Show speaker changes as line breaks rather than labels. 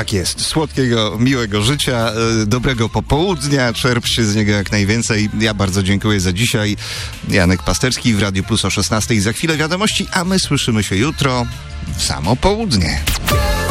Tak jest. Słodkiego, miłego życia, dobrego popołudnia, czerpcie z niego jak najwięcej. Ja bardzo dziękuję za dzisiaj. Janek Pasterski w Radiu Plus o 16:00. Za chwilę wiadomości, a my słyszymy się jutro w samo południe.